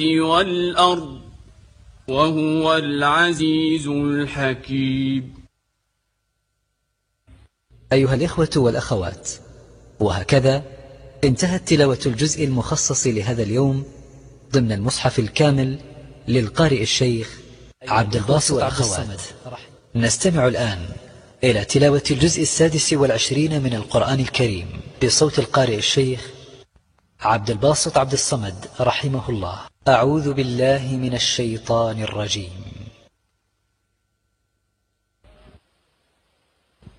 والأرض وهو العزيز الحكيم. أيها الإخوة والأخوات، وهكذا انتهت تلاوة الجزء المخصص لهذا اليوم ضمن المصحف الكامل للقارئ الشيخ عبد الباسط عبد الصمد. نستمع الآن إلى تلاوة الجزء 26 من القرآن الكريم بصوت القارئ الشيخ عبد الباسط عبد الصمد رحمه الله. أعوذ بالله من الشيطان الرجيم.